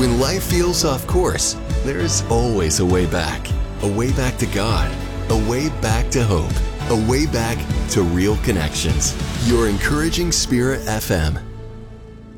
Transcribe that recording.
When life feels off course, there's always a way back. A way back to God. A way back to hope. A way back to real connections. Your Encouraging Spirit FM.